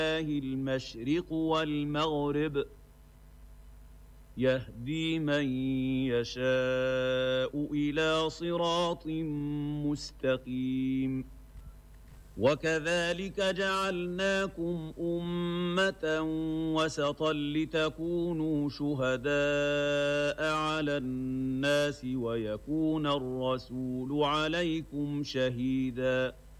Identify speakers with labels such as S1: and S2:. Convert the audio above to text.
S1: المشرق والمغرب يهدي من يشاء إلى صراط مستقيم وكذلك جعلناكم أمة وسطا لتكونوا شهداء على الناس ويكون الرسول عليكم شهيداً